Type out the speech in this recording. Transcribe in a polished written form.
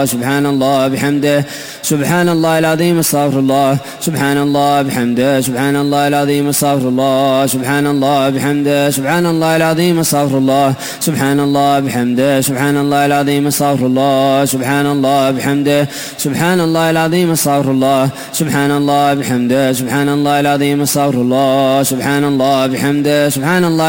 الله سبحان الله بحمده سبحان الله العظيم استغفر الله سبحان الله بحمده سبحان الله العظيم استغفر الله سبحان الله بحمده سبحان الله العظيم استغفر الله سبحان الله بحمده سبحان الله العظيم استغفر الله سبحان الله بحمده سبحان الله العظيم استغفر الله سبحان الله بحمده سبحان الله العظيم استغفر الله سبحان الله بحمده سبحان الله